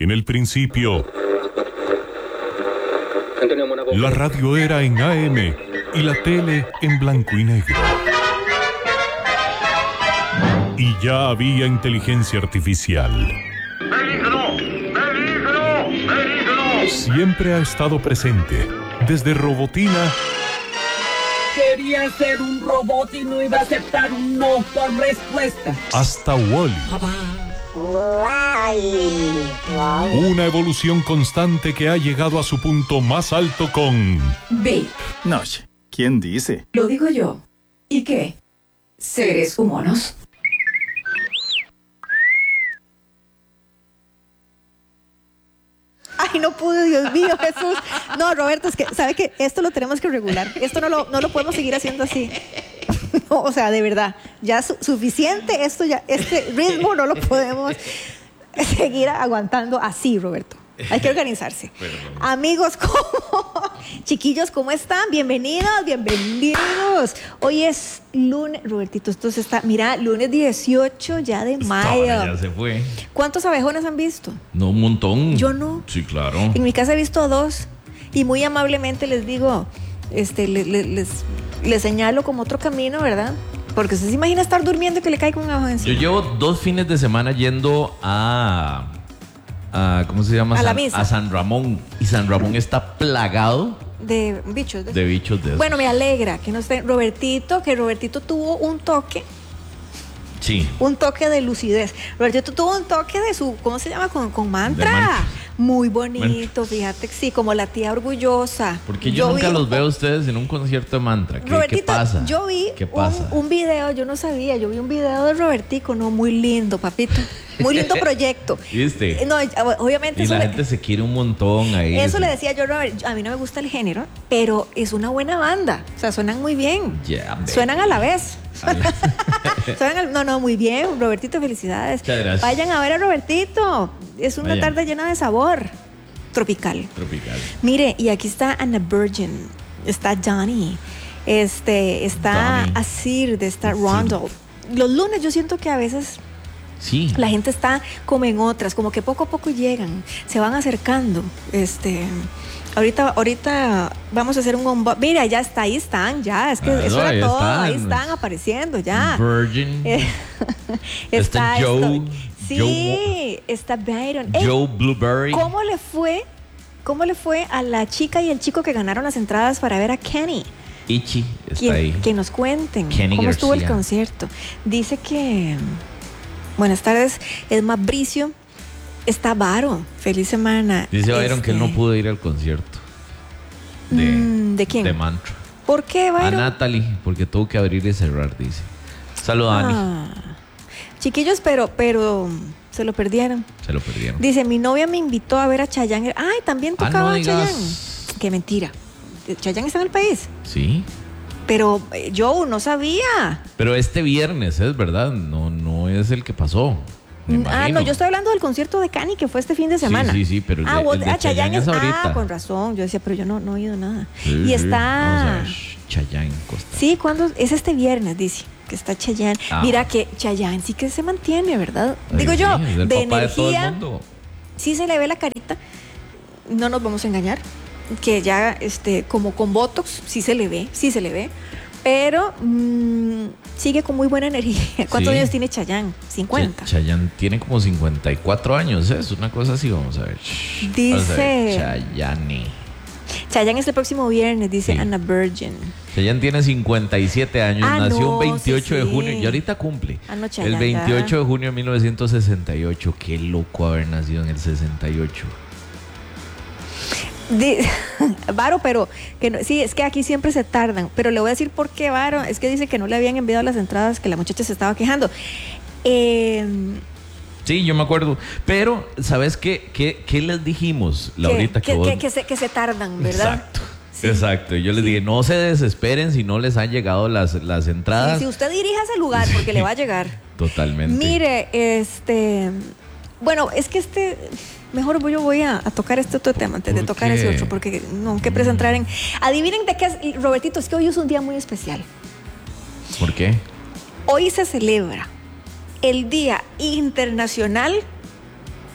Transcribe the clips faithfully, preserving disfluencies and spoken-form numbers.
En el principio, la radio era en A M y la tele en blanco y negro. Y ya había inteligencia artificial. ¡Peligro! ¡Peligro! ¡Peligro! Siempre ha estado presente, desde Robotina. Quería ser un robot y no iba a aceptar un no por respuesta. Hasta Wall-E. Una evolución constante que ha llegado a su punto más alto con... B. No, ¿quién dice? Lo digo yo. ¿Y qué? ¿Seres humanos? Ay, no pude, Dios mío, Jesús. No, Roberto, es que, ¿sabe qué? Esto lo tenemos que regular. Esto no lo, no lo podemos seguir haciendo así. No, o sea, de verdad, ya su, suficiente, esto ya, este ritmo no lo podemos seguir aguantando así, Roberto. Hay que organizarse. Amigos, ¿cómo? Chiquillos, ¿cómo están? Bienvenidos, bienvenidos. Hoy es lunes, Robertito, esto se está, mira, lunes dieciocho ya de mayo. Ya se fue. ¿Cuántos abejones han visto? No, un montón. Yo no. Sí, claro. En mi casa he visto dos y muy amablemente les digo, este, les, les, les, les señalo como otro camino, ¿verdad? Porque usted se imagina estar durmiendo y que le caiga un abejo encima. Yo llevo dos fines de semana yendo a... a ¿cómo se llama? A la San, misa. a San Ramón. Y San Ramón está plagado De bichos. De, de bichos de esos. Bueno, me alegra que no esté Robertito, que Robertito tuvo un toque, Sí. un toque de lucidez. Robertito tuvo un toque de su, ¿cómo se llama? Con, con mantra. De mantra. Muy bonito, fíjate que sí, como la tía orgullosa. Porque yo, yo nunca vi, los veo a ustedes en un concierto de mantra. ¿Qué, Robertito, ¿qué pasa? Yo vi ¿Qué pasa? Un, un video, yo no sabía, yo vi un video de Robertico, no, muy lindo, papito. Muy lindo proyecto. ¿Viste? No, obviamente. Y eso la le, gente se quiere un montón ahí. Eso sí. le decía yo, Robert, a mí no me gusta el género, pero es una buena banda. O sea, suenan muy bien. Yeah, suenan a la vez. suenan al, no, no, muy bien. Robertito, felicidades. Muchas gracias. Vayan a ver a Robertito. Es una Vayan. tarde llena de sabor. Tropical. Tropical. Mire, y aquí está Anna Virgin. Está Donnie. Este, está Donnie. Asir, de está Rondell. Los lunes yo siento que a veces... Sí. La gente está como en otras, como que poco a poco llegan, se van acercando. Este, ahorita, ahorita vamos a hacer un unboxing. Mira, ya está, ahí están, ya. Es que Ah, eso no, era ahí todo, están. ahí están apareciendo, ya. Virgin. Eh, Está Joe. esto- sí, Joe- está Byron. Ey, Joe Blueberry. ¿Cómo le fue? ¿Cómo le fue a la chica y el chico que ganaron las entradas para ver a Kenny? Ichi está Que, ahí. que nos cuenten Kenny cómo estuvo el García. concierto. Dice que... Buenas tardes, es Mauricio. Está Varo. Feliz semana. Dice Byron Este, que él no pudo ir al concierto. De, Mm, ¿de quién? De mantra. ¿Por qué, A Byron? Natalie, porque tuvo que abrir y cerrar, dice. Saludos, Dani. Ah. Chiquillos, pero, pero se lo perdieron. Se lo perdieron. Dice, mi novia me invitó a ver a Chayanne. Ay, también Ah, tocaba no digas. Chayanne. Qué mentira. Chayanne está en el país. Sí. Pero eh, yo no sabía. Pero este viernes, es verdad, no, no es el que pasó. me Ah, imagino. no, yo estoy hablando del concierto de Cani que fue este fin de semana. Sí, sí, sí, pero el ah, de- vos- el de ah, Chayanne es ahorita. Ah, con razón. Yo decía, pero yo no, no he oído nada. Sí, y sí. está... Vamos a ver. Chayanne Costa. Sí, ¿cuándo? Es este viernes, dice, que está Chayanne. Ah. Mira que Chayanne sí que se mantiene, ¿verdad? Ay, Digo sí, yo, es el de papá de todo el energía, mundo. sí se le ve la carita. No nos vamos a engañar. Que ya, este, como con Botox, sí se le ve, sí se le ve. Pero mmm, sigue con muy buena energía. ¿Cuántos Sí. años tiene Chayanne? cincuenta. Ch- Chayanne tiene como cincuenta y cuatro años, ¿eh? Es una cosa así, vamos a ver. Dice- Vamos a ver. Chayanne. Chayanne es el próximo viernes, dice Sí. Anna Virgin. Chayanne tiene cincuenta y siete años, Ah, nació no, el veintiocho sí, de sí. junio y ahorita cumple. Ah, no, el Chayanne, veintiocho ya. de junio de mil novecientos sesenta y ocho. Qué loco haber nacido en el sesenta y ocho. Di- Varo, pero que no- sí, es que aquí siempre se tardan. Pero le voy a decir por qué, Varo. Es que dice que no le habían enviado las entradas, que la muchacha se estaba quejando. Eh, Sí, yo me acuerdo. Pero, ¿sabes qué? ¿Qué, qué les dijimos, Laurita? que, que, vos- que, que se, que se tardan, ¿verdad? Exacto. Sí. Exacto. Y yo les dije, no se desesperen si no les han llegado las, las entradas. Sí, si usted dirige a ese lugar, porque le va a llegar. Totalmente. Mire, este. Bueno, es que este. Mejor voy- yo voy a, a tocar este otro tema antes de ¿Por tocar qué? ese otro, porque no, qué presa entrar en. Adivinen de qué es, Robertito, es que hoy es un día muy especial. ¿Por qué? Hoy se celebra el Día Internacional.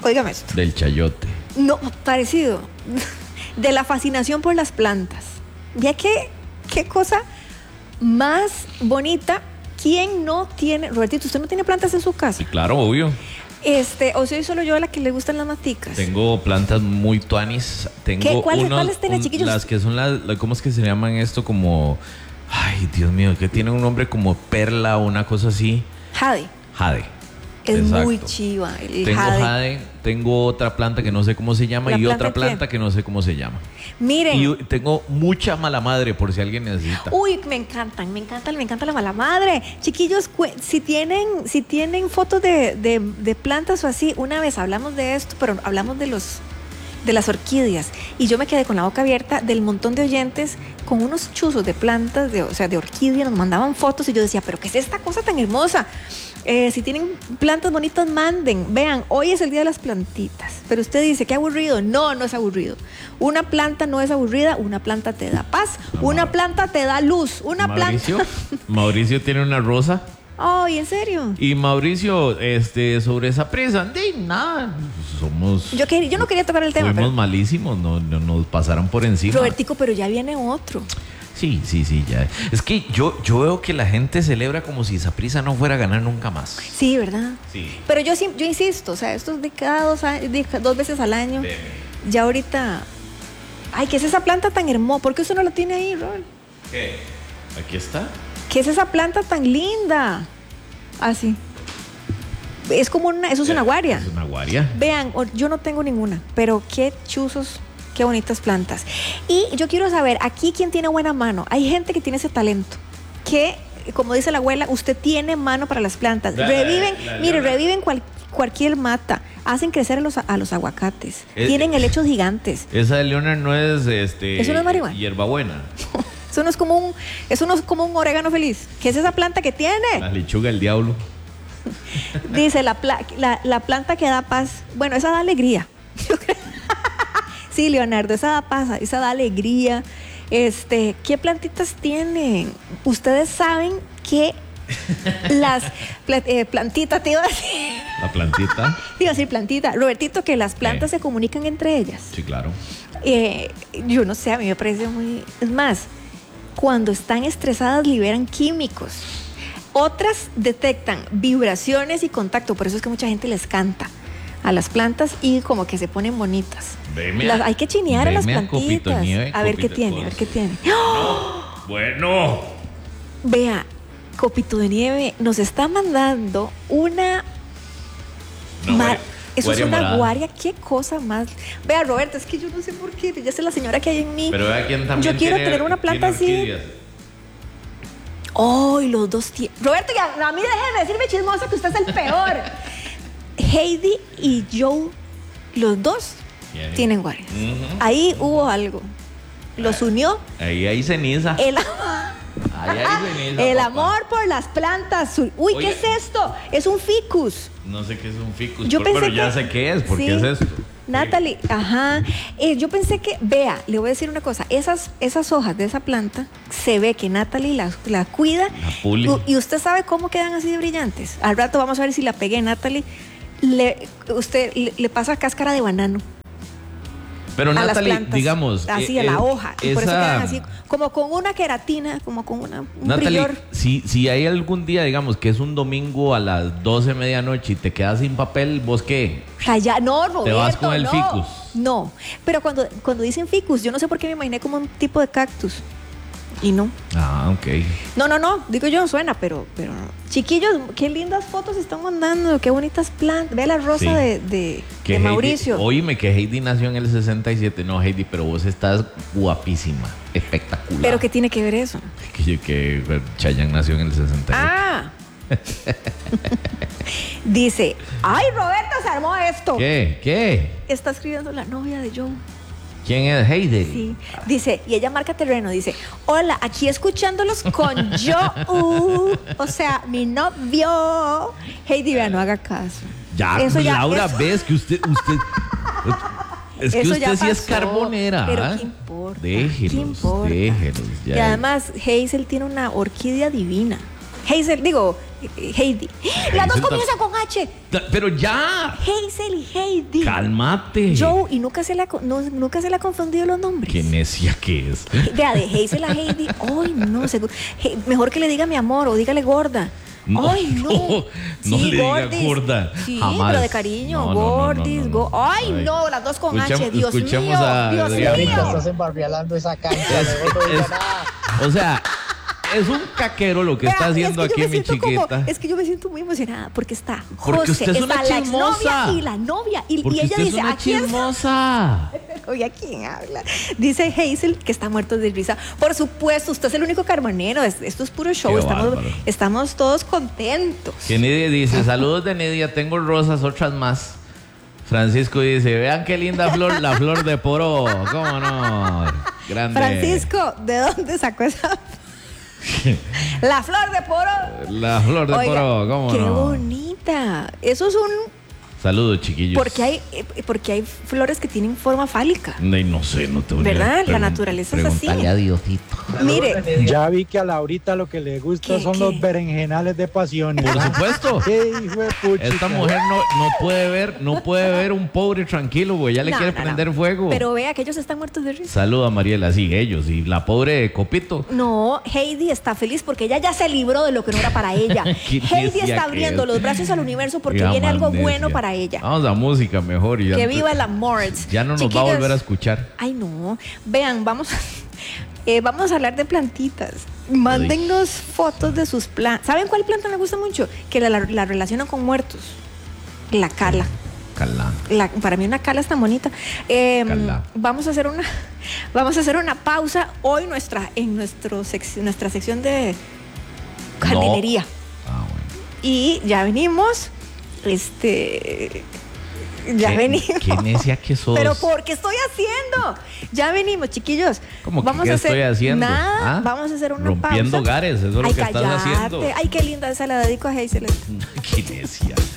Óigame esto. Del chayote. No, parecido. De la fascinación por las plantas. Ya que, qué cosa más bonita. ¿Quién no tiene, Robertito, usted no tiene plantas en su casa? Sí, claro, obvio. Este, o soy solo yo a la que le gustan las maticas. Tengo plantas muy tuanis. Tengo ¿Qué? ¿Cuáles, unos, ¿cuáles tiene, un- chiquillos? Las que son las, la- ¿cómo es que se llaman esto? Como, ay, Dios mío, que tiene un nombre como perla o una cosa así. Jade. Jade. Es Exacto. muy chiva el Tengo jade. jade. tengo otra planta que no sé cómo se llama ¿La y planta otra qué? planta que no sé cómo se llama. Miren. Y tengo mucha mala madre por si alguien necesita. Uy, me encantan, me encanta, me encanta la mala madre. Chiquillos, cu- si tienen, si tienen fotos de, de, de plantas o así, una vez hablamos de esto, pero hablamos de los de las orquídeas. Y yo me quedé con la boca abierta del montón de oyentes con unos chuzos de plantas, de, o sea, de orquídeas, nos mandaban fotos y yo decía, pero ¿qué es esta cosa tan hermosa? Eh, si tienen plantas bonitas, manden. Vean, hoy es el día de las plantitas. Pero usted dice, qué aburrido. No, no es aburrido. Una planta no es aburrida. Una planta te da paz. No, una ma- planta te da luz. Una Mauricio, planta... Mauricio tiene una rosa. Ay, ¿en serio? Y Mauricio, este, sobre esa presa, de nada, somos. Yo, quer- yo no quería tocar el tema, Fuimos pero... malísimos, no, no nos pasaron por encima. Robertico, pero ya viene otro. Sí, sí, sí, ya. Es que yo, yo veo que la gente celebra como si Saprissa no fuera a ganar nunca más. Sí, ¿verdad? Sí. Pero yo, sí- yo insisto, o sea, esto es de cada dos, a- de ca- dos veces al año. Ve. Ya ahorita... Ay, ¿qué es esa planta tan hermosa? ¿Por qué usted no la tiene ahí, Robert? ¿Qué? Aquí está. ¿Qué es esa planta tan linda? Así. Es como una... Eso es una guaria. Es una guaria. Vean, o- yo no tengo ninguna, pero qué chuzos, qué bonitas plantas. Y yo quiero saber, aquí quién tiene buena mano. Hay gente que tiene ese talento, que, como dice la abuela, usted tiene mano para las plantas. La- Reviven, la- la- mire, la- reviven cual- cualquier mata, hacen crecer a los, a los aguacates, Eh, tienen helechos gigantes. Esa de Leonard no es este. ¿Eso no es marihuana? Hierbabuena. Eso no es como un, eso no es como un orégano feliz. ¿Qué es esa planta que tiene? La lechuga del diablo. Dice la, pla- la, la planta que da paz. Bueno, esa da alegría. Sí, Leonardo, esa da paz, esa da alegría. Este, ¿qué plantitas tienen? Ustedes saben que las pla- eh, plantitas, te iba a decir, La plantita. te iba a decir plantita, Robertito, que las plantas Eh. se comunican entre ellas. Sí, claro. Eh, yo no sé, a mí me parece muy... Es más, cuando están estresadas liberan químicos. Otras detectan vibraciones y contacto, por eso es que mucha gente les canta a las plantas y como que se ponen bonitas. Veme Las- a- hay que chinear a las veme a Copito plantitas. Nieve, A ver qué Copito tiene, a ver Cos. qué tiene. Bueno. Vea, Copito de Nieve nos está mandando una... Una ma- guaria- Eso es guaria una morada. guaria, qué cosa más. Vea, Roberto, es que yo no sé por qué, ya sé la señora que hay en mí. Pero vea quién también Yo quiero tiene- tener una planta tiene así. orquídeas. ¡Oh! Y los dos tienen. Roberto, ya, a mí déjeme decirme chismosa que usted es el peor. Heidi y Joe, los dos Tienen. tienen guarias. Ujú. Ahí hubo algo. Los unió Ahí hay ceniza. el, Ahí hay ceniza. el papá. amor por las plantas. Uy, Oiga. ¿qué es esto? Es un ficus. No sé qué es un ficus, Yo pero, pensé pero ya que- sé qué es, porque sí. es esto. Natalie, ajá. Eh, yo pensé que, vea, le voy a decir una cosa. Esas, esas hojas de esa planta, se ve que Natalie la, la cuida. La pule. U- Y usted sabe cómo quedan así de brillantes. Al rato vamos a ver si la pegué, Natalie. Le, usted le, le pasa cáscara de banano Pero a las Natalie, plantas. digamos. Así, eh, a la eh, hoja. Y por eso esa- quedan así, como con una queratina, como con una, un Natalie, brillor. si, si hay algún día, digamos, que es un domingo a las doce de medianoche y te quedas sin papel, ¿vos qué? Calla, no, Roberto, vas con el no. ficus. No, pero cuando, cuando dicen ficus, yo no sé por qué me imaginé como un tipo de cactus. Y no. Ah, ok. No, no, no, digo yo, suena, pero, pero no. Chiquillos, qué lindas fotos están mandando, qué bonitas plantas. Ve la rosa Sí. de, de, Que de Heidi- Mauricio. Oíme que Heidi nació en el sesenta y siete. No, Heidi, pero vos estás guapísima. Espectacular. Pero ¿qué tiene que ver eso? Que, que Chayanne nació en el sesenta y siete. Ah. Dice, ay, Roberto se armó esto. ¿Qué? ¿Qué? Está escribiendo la novia de Joe. ¿Quién es Heidi? Sí. Dice, y ella marca terreno, dice, hola, aquí escuchándolos con Joe. Uh, o sea, mi novio. Heidi, vea, no haga caso. Ya, Eso ya- Laura, eso- ves que usted, usted, es que Eso ya usted sí es pasó, carbonera. pero ¿ah? ¿qué importa? Déjelos, ¿Qué importa? déjelos. Ya. Y además, Hazel tiene una orquídea divina. Hazel, digo, Heidi. Las dos comienzan con H. Pero ya. Hazel y Heidi. Cálmate. Joe, y nunca se le ha, no, nunca se le ha confundido los nombres. Qué necia que es. Vea, de Hazel a Heidi. Ay, no. Se, he, mejor que le diga mi amor o dígale gorda. No, Ay, no. no, no Sí, le diga gordis. gorda. Sí, Jamás. pero de cariño. No, no, no, Gordis. no, no, go- no. Ay, Ay. no, las dos con Escuchamos- H. Dios escuchamos mío. a Dios Adriana. mío. Estás embarrialando esa cancha. Es- luego no digo es- nada. O sea, es un caquero lo que Vea, está haciendo es que yo aquí me mi siento como- chiquita. es que yo me siento muy emocionada porque está Porque José, usted es una está la chismosa. exnovia y la novia. Y, Porque y ella usted dice, es una aquí está. chismosa. Oye, ¿a quién habla? Dice Hazel que está muerto de risa. Por supuesto, usted es el único carbonero. Es- Esto es puro show. Qué Estamos, bárbaro. estamos todos contentos. Que Nidia dice, saludos de Nidia, tengo rosas, otras más. Francisco dice, vean qué linda flor, la flor de poro. ¿Cómo no? Grande. Francisco, ¿de dónde sacó esa? La flor de poro. La flor de Oiga, poro, ¿cómo qué no? bonita. Eso es un... Saludos, chiquillos. Porque hay, eh, porque hay flores que tienen forma fálica. No, no sé, no te voy a ¿Verdad? La pregun- naturaleza es así. pregúntale a Diosito. Mire, Ya vi que a Laurita lo que le gusta ¿Qué, son qué? los berenjenales de pasión. Por supuesto. ¡Qué hijo de puchica! Esta mujer no, no puede ver, no puede ver un pobre tranquilo, güey. Ya le no, quiere no, no. prender fuego. Pero vea que ellos están muertos de risa. Saluda a Mariela, sí, ellos. Y la pobre Copito. No, Heidi está feliz porque ella ya se libró de lo que no era para ella. Qué Heidi necia está que abriendo es. los brazos al universo porque Qué viene algo amnesia. bueno para ella. Vamos a música mejor. Y ya Que no- viva el amor. Ya no nos va a Chiquillos, volver a escuchar. Ay, no. Vean, vamos, eh, vamos a hablar de plantitas. Mándennos fotos de sus plantas. ¿Saben cuál planta me gusta mucho? Que la, la, la relacionan con muertos. La cala. Cala. La- para mí una cala es tan bonita. Eh, Cala. vamos a hacer una vamos a hacer una pausa hoy nuestra en nuestro sec- nuestra sección de jardinería. Ah, bueno. Y ya venimos. Este ya ¿Qué- venimos. qué necia que sos? Pero ¿por qué estoy haciendo? Ya venimos, chiquillos. ¿Cómo que vamos qué a hacer estoy haciendo? Nada, ¿Ah? vamos a hacer una Rompiendo pausa. hogares, eso es lo Ay, que estás cállate. haciendo. Ay, qué linda esa la dedico a Hazel. Qué necia.